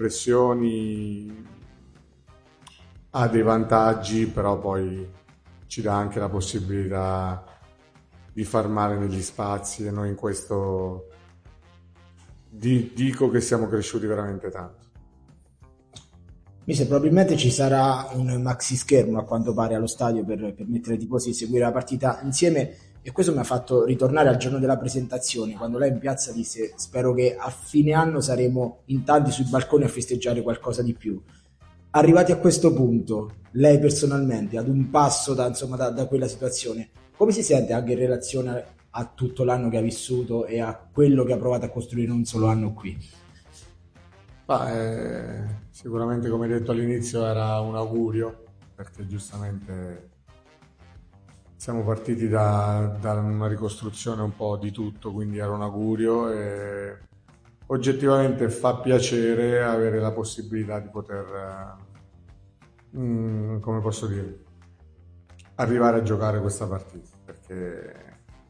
pressioni ha dei vantaggi, però poi ci dà anche la possibilità di far male negli spazi, e noi in questo dico che siamo cresciuti veramente tanto. Mister, probabilmente ci sarà un maxi schermo a quanto pare allo stadio per permettere ai tifosi di seguire la partita insieme, e questo mi ha fatto ritornare al giorno della presentazione, quando lei in piazza disse: spero che a fine anno saremo in tanti sui balconi a festeggiare qualcosa di più. Arrivati a questo punto, lei personalmente, ad un passo da quella situazione, come si sente anche in relazione a tutto l'anno che ha vissuto e a quello che ha provato a costruire un solo anno qui? Sicuramente, come detto all'inizio, era un augurio, perché giustamente siamo partiti da una ricostruzione un po' di tutto, quindi era un augurio, e oggettivamente fa piacere avere la possibilità di poter, come posso dire, arrivare a giocare questa partita, perché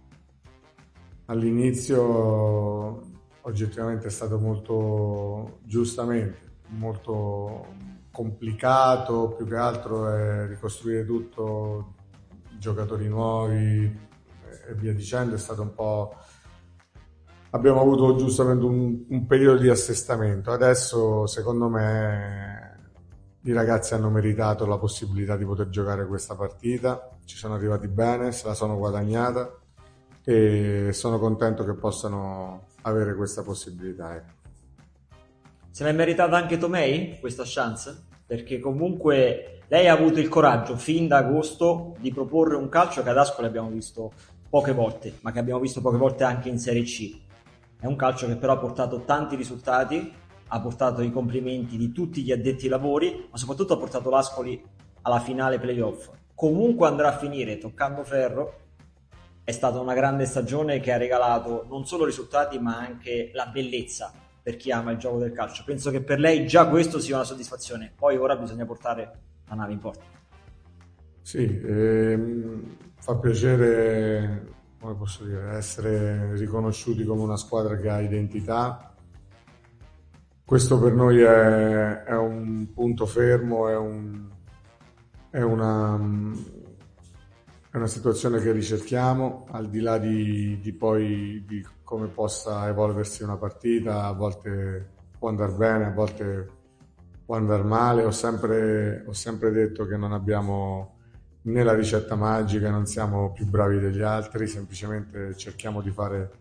all'inizio oggettivamente è stato molto, giustamente, molto complicato, più che altro è ricostruire tutto, giocatori nuovi e via dicendo. È stato un po', abbiamo avuto giustamente un periodo di assestamento. Adesso secondo me i ragazzi hanno meritato la possibilità di poter giocare questa partita, ci sono arrivati bene, se la sono guadagnata, e sono contento che possano avere questa possibilità, ecco. Se l'è meritata anche Tomei questa chance? Perché comunque lei ha avuto il coraggio fin da agosto di proporre un calcio che ad Ascoli abbiamo visto poche volte, ma che abbiamo visto poche volte anche in Serie C. È un calcio che però ha portato tanti risultati, ha portato i complimenti di tutti gli addetti ai lavori, ma soprattutto ha portato l'Ascoli alla finale playoff. Comunque andrà a finire toccando ferro. È stata una grande stagione che ha regalato non solo risultati ma anche la bellezza per chi ama il gioco del calcio. Penso che per lei già questo sia una soddisfazione, poi ora bisogna portare la nave in porto. Sì, fa piacere, come posso dire, essere riconosciuti come una squadra che ha identità. Questo per noi è un punto fermo, è una situazione che ricerchiamo, al di là di poi di come possa evolversi una partita. A volte può andare bene, a volte può andare male. Ho sempre detto che non abbiamo né la ricetta magica, non siamo più bravi degli altri, semplicemente cerchiamo di fare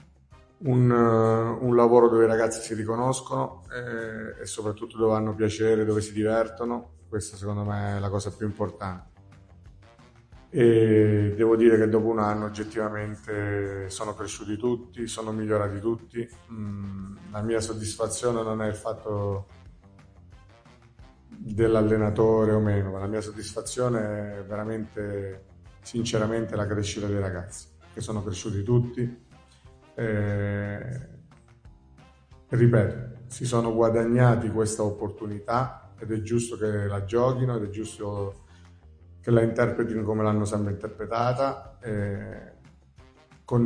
un lavoro dove i ragazzi si riconoscono, e soprattutto dove hanno piacere, dove si divertono. Questa secondo me è la cosa più importante. E devo dire che dopo un anno oggettivamente sono cresciuti tutti, sono migliorati tutti. La mia soddisfazione non è il fatto dell'allenatore o meno, ma la mia soddisfazione è veramente, sinceramente, la crescita dei ragazzi, che sono cresciuti tutti. Ripeto, si sono guadagnati questa opportunità ed è giusto che la giochino, ed è giusto che la interpretino come l'hanno sempre interpretata, con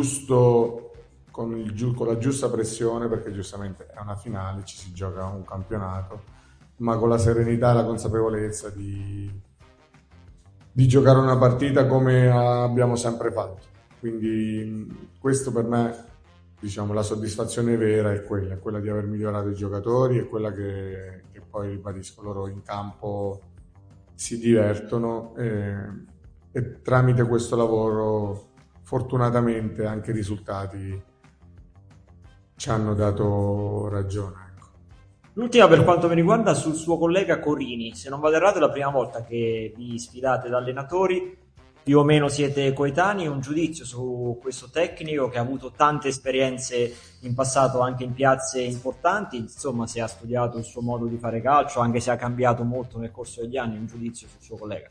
la giusta pressione, perché giustamente è una finale, ci si gioca un campionato, ma con la serenità e la consapevolezza di giocare una partita come abbiamo sempre fatto. Quindi questo per me, diciamo, la soddisfazione vera è quella di aver migliorato i giocatori, e quella che poi, ribadisco, loro in campo si divertono, e tramite questo lavoro fortunatamente anche i risultati ci hanno dato ragione. L'ultima per quanto mi riguarda sul suo collega Corini. Se non vado errato è la prima volta che vi sfidate da allenatori, più o meno siete coetanei. Un giudizio su questo tecnico che ha avuto tante esperienze in passato anche in piazze importanti, insomma, se ha studiato il suo modo di fare calcio, anche se ha cambiato molto nel corso degli anni. Un giudizio sul suo collega.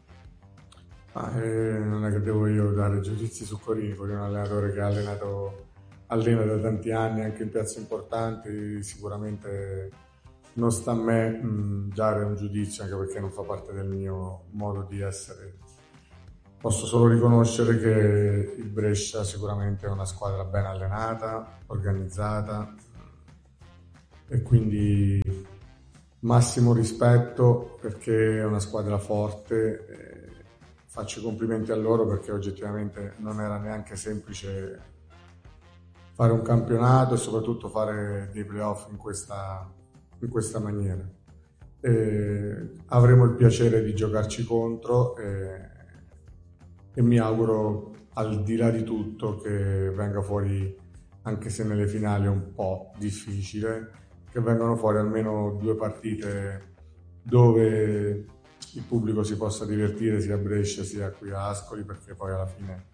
Non è che devo io dare giudizi su Corini. Corini è un allenatore che allena da tanti anni anche in piazze importanti. Sicuramente non sta a me dare un giudizio, anche perché non fa parte del mio modo di essere. Posso solo riconoscere che il Brescia sicuramente è una squadra ben allenata, organizzata, e quindi massimo rispetto perché è una squadra forte. Faccio i complimenti a loro perché oggettivamente non era neanche semplice fare un campionato e soprattutto fare dei playoff in questa maniera. Avremo il piacere di giocarci contro e mi auguro, al di là di tutto, che venga fuori, anche se nelle finali è un po' difficile, che vengano fuori almeno 2 partite dove il pubblico si possa divertire sia a Brescia sia qui a Ascoli, perché poi alla fine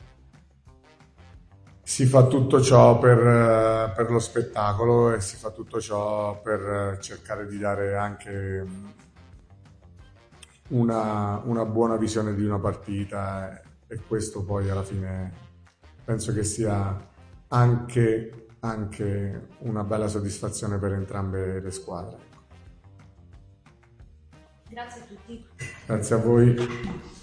si fa tutto ciò per lo spettacolo e si fa tutto ciò per cercare di dare anche una buona visione di una partita, e questo poi alla fine penso che sia anche una bella soddisfazione per entrambe le squadre. Grazie a tutti. Grazie a voi.